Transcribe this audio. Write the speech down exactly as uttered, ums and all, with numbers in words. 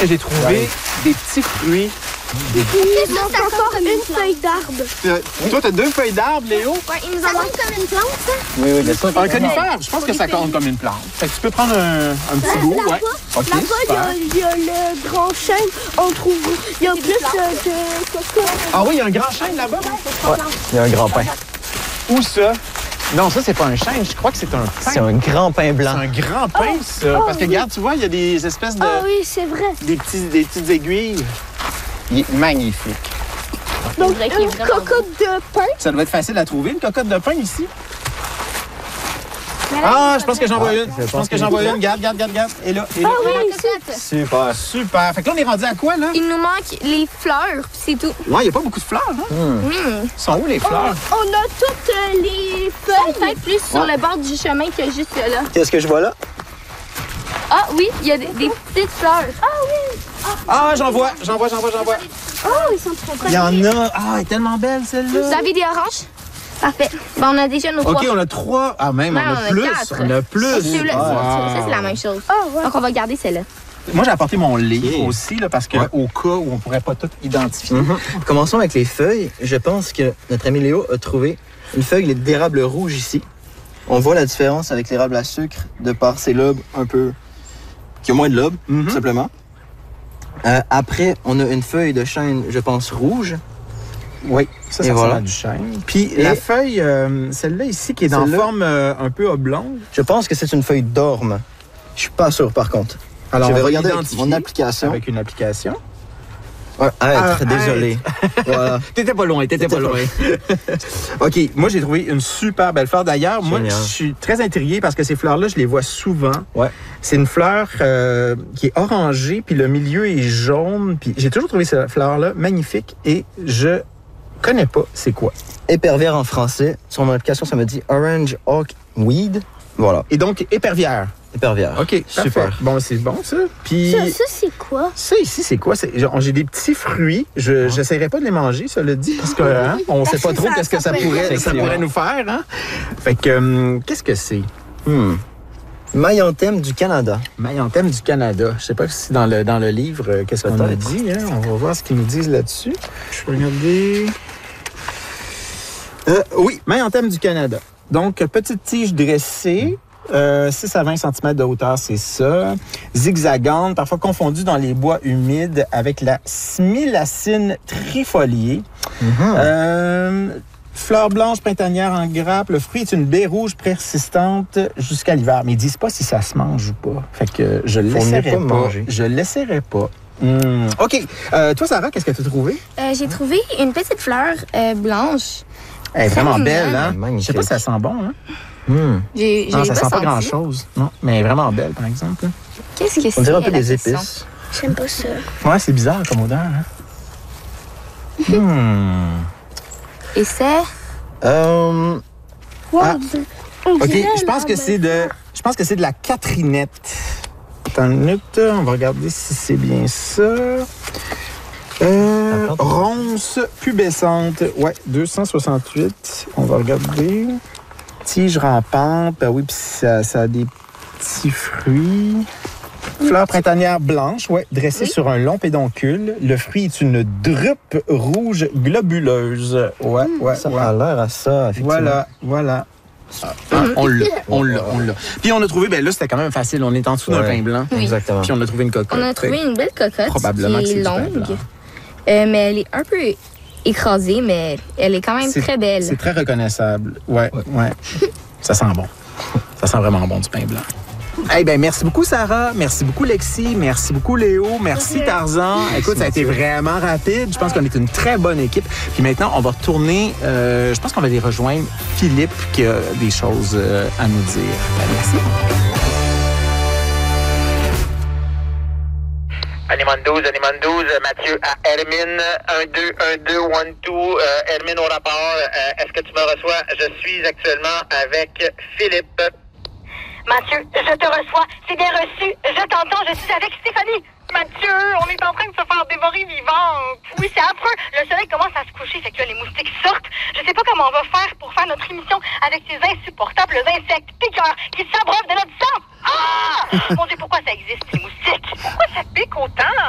que j'ai trouvé ouais. des petits fruits. Des... Il nous manque encore une feuille d'arbre. Euh, toi, t'as deux feuilles d'arbre, Léo? Ouais, il nous en manque comme une plante, ça? Oui, oui, mais ça, un conifère, je pense que ça compte comme une plante. Fait que tu peux prendre un, un petit bout. Là-bas, ouais. okay, là-bas il y, y a le grand chêne. On trouve, il y a plus euh, de... Ah oui, il y a un grand chêne là-bas? Ouais, il y a un grand pin. Où ça? Non, ça, c'est pas un chêne. Je crois que c'est un pin. C'est un grand pin blanc. C'est un grand pin, oh, ça. Oh, Parce que, oui. regarde, tu vois, il y a des espèces de... Ah oui, c'est vrai. Des, petits, des petites aiguilles. Il est magnifique. Donc, une cocotte de pain. Ça doit être facile à trouver, une cocotte de pain ici. Ah, je pense que j'en vois une. Je pense que j'en vois une. Garde, garde, garde, garde. Et là, et là. Ah oui, c'est super. Super. Fait que là, on est rendu à quoi, là? Il nous manque les fleurs, c'est tout. Ouais, il n'y a pas beaucoup de fleurs, hein? Mm. Mm. Sont où, les fleurs? On, on a toutes euh, les feuilles. Peut-être plus sur ouais. le bord du chemin que juste là. Qu'est-ce que je vois là? Ah oui, il y a des, des petites fleurs. Ah oui. Ah, j'en vois, j'en vois, j'en vois, j'en vois. Oh, ils sont trop Il y en a. Ah, elle est tellement belle, celle-là. Vous avez des oranges? Parfait. Bon, on a déjà nos OK, trois. on a trois. Ah, même, Ouais, on, a on a plus. quatre. On a plus. Et celui-là, Wow. ça, c'est la même chose. Oh, ouais. Donc, on va garder celle-là. Moi, j'ai apporté mon livre Okay. aussi, là, parce qu'au Ouais. cas où on pourrait pas tout identifier. Mm-hmm. Commençons avec les feuilles. Je pense que notre ami Léo a trouvé une feuille d'érable rouge ici. On voit la différence avec l'érable à sucre de par ses lobes un peu... qui ont moins de lobes, Mm-hmm. tout simplement. Euh, après, on a une feuille de chêne, je pense, rouge. Oui, ça, Et ça voilà. ressemble à du chêne. Puis Et- la feuille, euh, celle-là ici, qui est en Celle-là. forme euh, un peu oblongue. Je pense que c'est une feuille d'orme. Je suis pas sûr, par contre. Alors, je vais on va regarder avec l'identifier mon application. avec une application. Ouais, arrête, Ah, désolé. Voilà. T'étais pas loin, t'étais pas T'étais loin. OK, moi, j'ai trouvé une super belle fleur. D'ailleurs, moi, Génial. je suis très intrigué parce que ces fleurs-là, je les vois souvent. Ouais. C'est une fleur euh, qui est orangée, puis le milieu est jaune. Puis j'ai toujours trouvé cette fleur-là magnifique et je connais pas c'est quoi. Épervière en français. Sur mon application, ça me dit Orange Hawk Weed. Voilà, Et donc, épervière. épervière. OK, Super. parfait. Bon, c'est bon, ça. Puis... Ça, ça c'est quoi? Ça ici, c'est quoi? C'est- genre, j'ai des petits fruits. Je n'essaierai pas de les manger, ça le dit, parce qu'on hein, on sait pas trop Ça- qu'est-ce que ça ça peut pourrait, être ça pourrait nous faire. Hein? Fait que, hum, qu'est-ce que c'est? Hmm. Maillanthème du Canada. Maillanthème du Canada. Je sais pas si dans le, dans le livre, euh, qu'est-ce qu'on a Peut-être. dit. Hein? On va voir ce qu'ils nous disent là-dessus. Je vais regarder. Euh, oui, Maillanthème du Canada. Donc, petite tige dressée. Euh, six à vingt centimètres de hauteur, c'est ça. Zigzagante, parfois confondue dans les bois humides avec la smilacine trifoliée. Mm-hmm. Euh, fleur blanche printanière en grappe. Le fruit est une baie rouge persistante jusqu'à l'hiver. Mais ils disent pas si ça se mange ou pas. Fait que je le Faut mieux laisserai pas pas. manger. Je le laisserai pas. Hmm. OK. Euh, toi, Sarah, qu'est-ce que tu as trouvé? Euh, j'ai trouvé une petite fleur euh, blanche. Elle est vraiment mignonne. belle, hein? Magnifique. Je sais pas si ça sent bon, hein? Hmm. J'ai, j'ai Non, ça pas sent pas senti. grand-chose. Non, mais elle est vraiment belle, par exemple. Qu'est-ce que c'est? On dirait un peu la des question? épices. J'aime pas ça. Ouais, c'est bizarre comme odeur, hein? Hmm. Et c'est... Euh, Wow, Ah. on OK, dirait je pense que l'arbre. c'est de... Je pense que c'est de la catrinette. Attends une minute, on va regarder si c'est bien ça. Euh, Attends. ronce pubescente. Ouais, deux cent soixante-huit. On va regarder. Tige rampante. Ben oui, puis ça, ça a des petits fruits. Fleur printanière blanche, ouais, dressée Oui. sur un long pédoncule. Le fruit est une drupe rouge globuleuse. Ouais, ouais, ça ouais. a l'air à ça, effectivement. Voilà, voilà. Ah, on l'a, on l'a, on l'a. Puis on a trouvé, ben là, c'était quand même facile. On est en dessous d'un Ouais. pain blanc. Oui. Exactement. Puis on a trouvé une cocotte. On a trouvé une belle cocotte Probablement que qui c'est est du pain longue. blanc. Euh, mais elle est un peu écrasée, mais elle est quand même C'est- très belle. C'est très reconnaissable. Ouais, ouais. Ça sent bon. Ça sent vraiment bon du pain blanc. Eh bien, merci beaucoup, Sarah. Merci beaucoup, Lexi. Merci beaucoup, Léo. Merci, Tarzan. Écoute, ça a été vraiment rapide. Je pense qu'on est une très bonne équipe. Puis maintenant, on va retourner. euh, je pense qu'on va aller rejoindre Philippe qui a des choses euh, à nous dire. Ben, merci. Animan douze, Animan douze, Mathieu à Hermine, un deux, un deux, one two, euh, Hermine au rapport, euh, est-ce que tu me reçois? Je suis actuellement avec Philippe. Mathieu, je te reçois. C'est bien reçu. Je t'entends. Je suis avec Stéphanie. Mathieu, on est en train de se faire dévorer vivante. Oui, c'est affreux. Le soleil commence à se coucher, fait que là, les moustiques sortent. Je sais pas comment on va faire pour faire notre émission avec ces insupportables insectes piqueurs qui s'abreuvent de notre sang. Ah! Mon Dieu, pourquoi ça existe, les moustiques? Pourquoi ça pique autant?